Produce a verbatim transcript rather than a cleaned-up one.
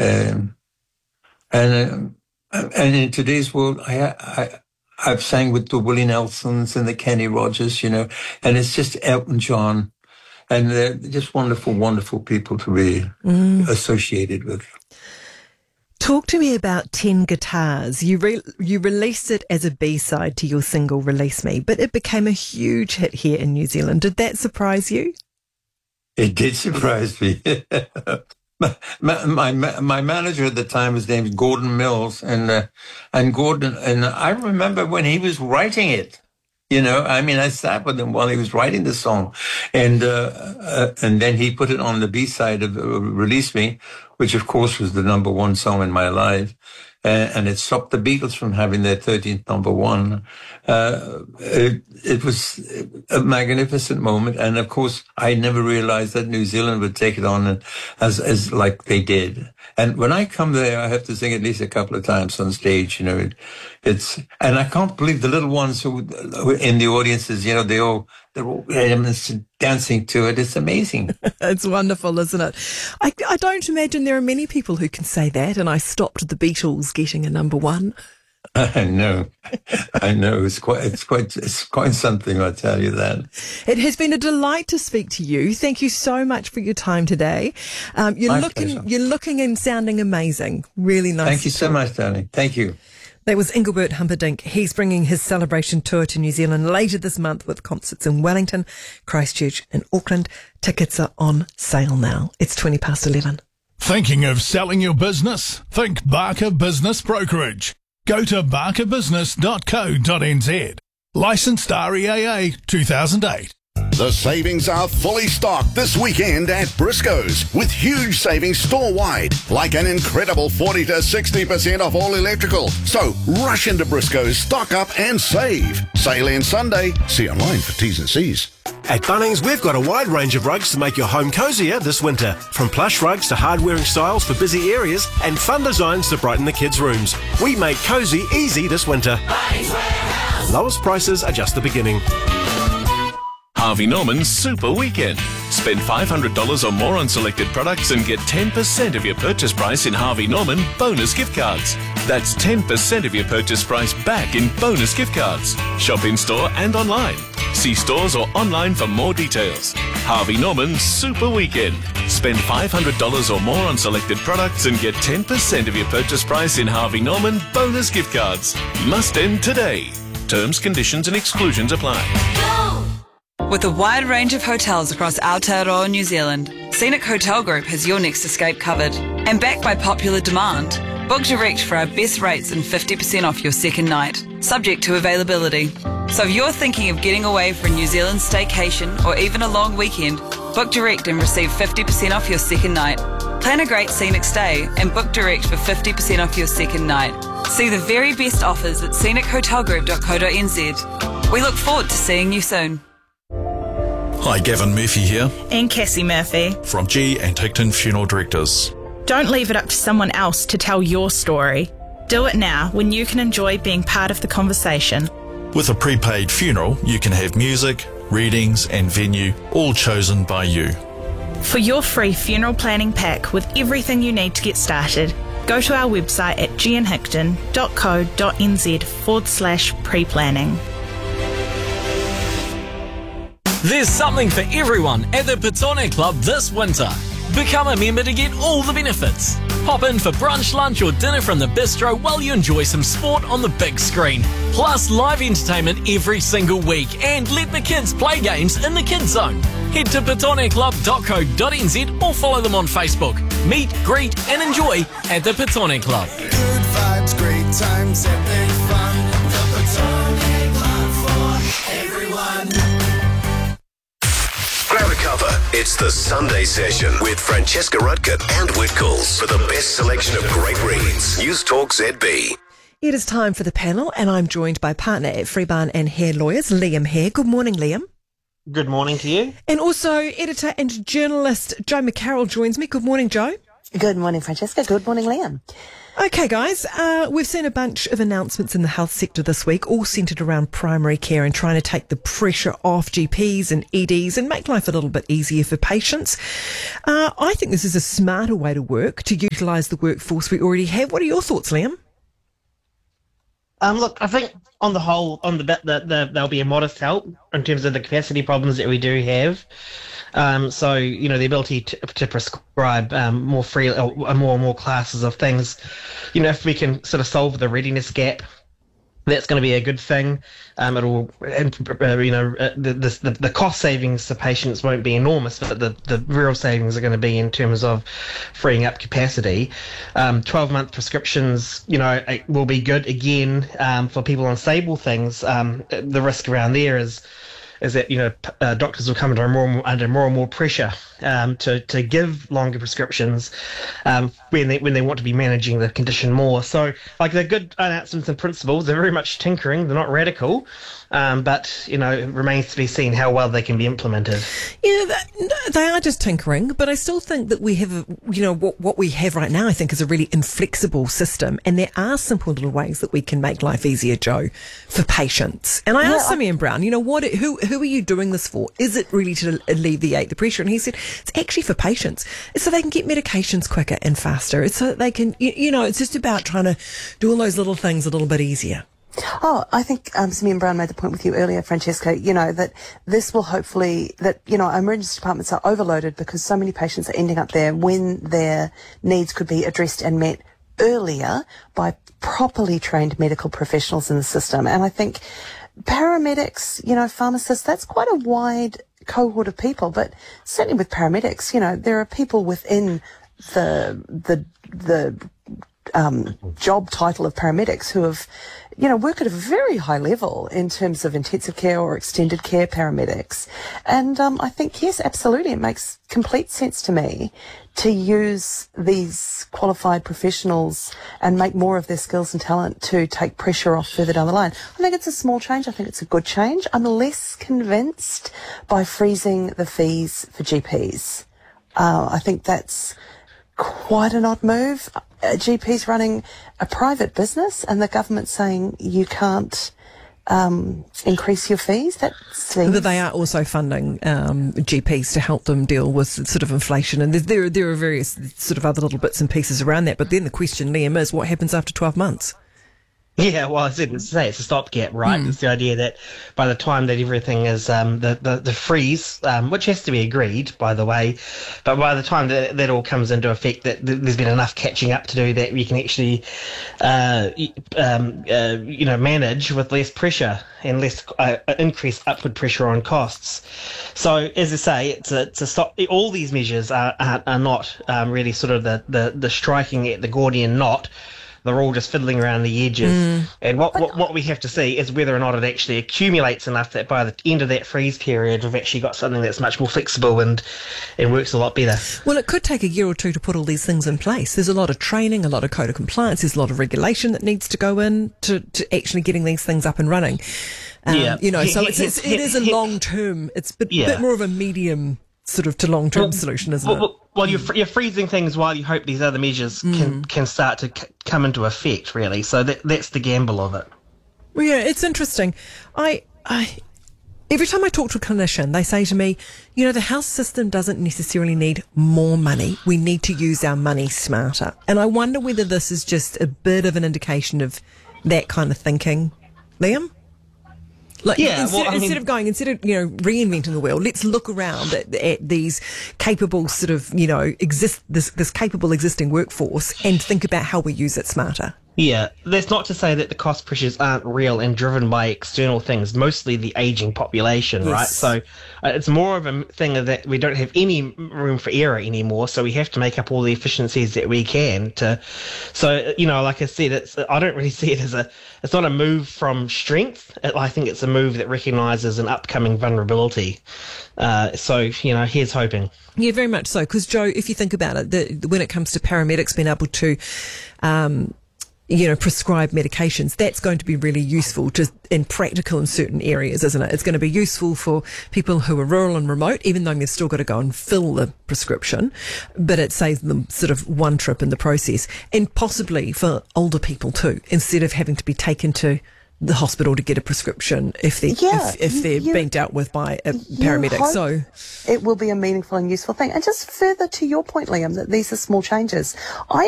Um, and uh, and in today's world, I, I I've sang with the Willie Nelsons and the Kenny Rogers, you know, and it's just Elton John, and they're just wonderful, wonderful people to be mm. associated with. Talk to me about Ten Guitars. You re- you released it as a B-side to your single Release Me, but it became a huge hit here in New Zealand. Did that surprise you? It did surprise me. my, my, my, my manager at the time was named Gordon Mills, and uh, and Gordon, and I remember when he was writing it. You know, I mean, I sat with him while he was writing the song, and uh, uh, and then he put it on the B-side of uh, Release Me, which of course was the number one song in my life, uh, and it stopped the Beatles from having their thirteenth number one. Uh, it, it was a magnificent moment, and of course, I never realized that New Zealand would take it on as as like they did. And when I come there, I have to sing at least a couple of times on stage. You know, it, it's and I can't believe the little ones who, who in the audiences. You know, they all they're all dancing to it. It's amazing. It's wonderful, isn't it? I, I don't imagine there are many people who can say that. And I stopped the Beatles getting a number one. I know, I know. It's quite, it's quite, it's quite something. I tell you that. It has been a delight to speak to you. Thank you so much for your time today. Um, you're My looking, pleasure. you're looking and sounding amazing. Really nice. Thank you so much, darling. Thank you. That was Engelbert Humperdinck. He's bringing his celebration tour to New Zealand later this month with concerts in Wellington, Christchurch and Auckland. Tickets are on sale now. It's twenty past eleven. Thinking of selling your business? Think Barker Business Brokerage. Go to barker business dot co dot n z. Licensed R E A A two thousand eight. The savings are fully stocked this weekend at Briscoe's with huge savings store-wide, like an incredible forty to sixty percent off all electrical. So rush into Briscoe's, stock up and save. Sale ends Sunday. See online for T's and C's. At Bunnings, we've got a wide range of rugs to make your home cozier this winter. From plush rugs to hard-wearing styles for busy areas and fun designs to brighten the kids' rooms. We make cozy easy this winter. Lowest prices are just the beginning. Harvey Norman's Super Weekend. Spend five hundred dollars or more on selected products and get ten percent of your purchase price in Harvey Norman bonus gift cards. That's ten percent of your purchase price back in bonus gift cards. Shop in store and online. See stores or online for more details. Harvey Norman's Super Weekend. Spend five hundred dollars or more on selected products and get ten percent of your purchase price in Harvey Norman bonus gift cards. Must end today. Terms, conditions and exclusions apply. With a wide range of hotels across Aotearoa, New Zealand, Scenic Hotel Group has your next escape covered. And backed by popular demand, book direct for our best rates and fifty percent off your second night, subject to availability. So if you're thinking of getting away for a New Zealand staycation or even a long weekend, book direct and receive fifty percent off your second night. Plan a great scenic stay and book direct for fifty percent off your second night. See the very best offers at scenic hotel group dot co dot n z. We look forward to seeing you soon. Hi, Gavin Murphy here. And Cassie Murphy. From G and Hickton Funeral Directors. Don't leave it up to someone else to tell your story. Do it now when you can enjoy being part of the conversation. With a prepaid funeral, you can have music, readings and venue all chosen by you. For your free funeral planning pack with everything you need to get started, go to our website at g n hickton dot co dot n z forward slash pre-planning. There's something for everyone at the Petone Club this winter. Become a member to get all the benefits. Pop in for brunch, lunch or dinner from the bistro while you enjoy some sport on the big screen. Plus live entertainment every single week and let the kids play games in the kids zone. Head to petone club dot co dot n z or follow them on Facebook. Meet, greet and enjoy at the Petone Club. Good vibes, great times, epic fun. The Petone Club for everyone. Grab a cover. It's the Sunday Session with Francesca Rudkin and Whitcoulls for the best selection of great reads. News Talk Z B. It is time for the panel, and I'm joined by partner at Freebarn and Hare Lawyers, Liam Hare. Good morning, Liam. Good morning to you. And also editor and journalist Joe McCarroll joins me. Good morning, Joe. Good morning, Francesca. Good morning, Liam. Okay, guys, uh, we've seen a bunch of announcements in the health sector this week, all centred around primary care and trying to take the pressure off G Ps and E Ds and make life a little bit easier for patients. Uh, I think this is a smarter way to work, to utilise the workforce we already have. What are your thoughts, Liam? Um, look, I think on the whole, on the, the, the there'll be a modest help in terms of the capacity problems that we do have. Um, so, you know, the ability to, to prescribe um, more free, uh, more and more classes of things. You know, if we can sort of solve the readiness gap, that's going to be a good thing. Um, it'll, uh, you know, uh, the, the the cost savings to patients won't be enormous, but the, the real savings are going to be in terms of freeing up capacity. Um, twelve-month prescriptions, you know, will be good again um, for people on stable things. Um, the risk around there is. is that, you know, uh, doctors will come under more and more, under more and more pressure um, to, to give longer prescriptions um, when they when they want to be managing the condition more. So, like, they're good announcements and principles. They're very much tinkering. They're not radical. Um, but, you know, it remains to be seen how well they can be implemented. Yeah, they are just tinkering, but I still think that we have, a, you know, what, what we have right now, I think, is a really inflexible system. And there are simple little ways that we can make life easier, Joe, for patients. And I yeah, asked Simeon Brown, you know, what, who, who are you doing this for? Is it really to alleviate the pressure? And he said, it's actually for patients. It's so they can get medications quicker and faster. It's so that they can, you, you know, it's just about trying to do all those little things a little bit easier. Oh, I think um, Simeon Brown made the point with you earlier, Francesca, you know, that this will hopefully, that, you know, our emergency departments are overloaded because so many patients are ending up there when their needs could be addressed and met earlier by properly trained medical professionals in the system. And I think paramedics, you know, pharmacists, that's quite a wide cohort of people, but certainly with paramedics, you know, there are people within the, the, the, um, job title of paramedics who have, you know, work at a very high level in terms of intensive care or extended care paramedics. And um, I think, yes, absolutely, it makes complete sense to me to use these qualified professionals and make more of their skills and talent to take pressure off further down the line. I think it's a small change. I think it's a good change. I'm less convinced by freezing the fees for G Ps. Uh, I think that's quite an odd move. A G P's running a private business and the government saying you can't um, increase your fees. That seems... But they are also funding um, G Ps to help them deal with sort of inflation, and there, there are various sort of other little bits and pieces around that. But then the question, Liam, is what happens after twelve months? Yeah, well, I said to say it's a stopgap, right? Mm. It's the idea that by the time that everything is um, the, the the freeze, um, which has to be agreed, by the way, but by the time that that all comes into effect, that there's been enough catching up to do that we can actually, uh, um, uh, you know, manage with less pressure and less uh, increased upward pressure on costs. So, as I say, it's a, it's a stop. All these measures are are, are not um, really sort of the, the the striking at the Gordian knot. They're all just fiddling around the edges. Mm. And what, what what we have to see is whether or not it actually accumulates enough that by the end of that freeze period, we've actually got something that's much more flexible and, and works a lot better. Well, it could take a year or two to put all these things in place. There's a lot of training, a lot of code of compliance, there's a lot of regulation that needs to go in to, to actually getting these things up and running. Um, yeah. You know, so it's, it's, it is a long-term, it's a bit, yeah. bit more of a medium sort of to long-term well, solution, isn't well, it? Well, well you're, you're freezing things while you hope these other measures mm. can, can start to c- come into effect, really. So that that's the gamble of it. Well, yeah, it's interesting. I, I, every time I talk to a clinician, they say to me, you know, the health system doesn't necessarily need more money. We need to use our money smarter. And I wonder whether this is just a bit of an indication of that kind of thinking. Liam? Like, yeah, instead, well, I mean, instead of going, instead of, you know, reinventing the wheel, let's look around at, at these capable sort of, you know, exist, this, this capable existing workforce and think about how we use it smarter. Yeah, that's not to say that the cost pressures aren't real and driven by external things, mostly the ageing population, yes. right? So uh, it's more of a thing of that we don't have any room for error anymore, so we have to make up all the efficiencies that we can to. So, you know, like I said, it's I don't really see it as a, it's not a move from strength. I think it's a move that recognises an upcoming vulnerability. Uh, so, you know, here's hoping. Yeah, very much so. Because, Joe, if you think about it, the, when it comes to paramedics being able to, um, you know, prescribe medications, that's going to be really useful to and practical in certain areas, isn't it? It's going to be useful for people who are rural and remote, even though they've still got to go and fill the prescription, but it saves them sort of one trip in the process. And possibly for older people too, instead of having to be taken to the hospital to get a prescription if they're, Yeah, if, if they're you- being dealt with by a You paramedic. hope So it will be a meaningful and useful thing. And just further to your point, Liam, that these are small changes. I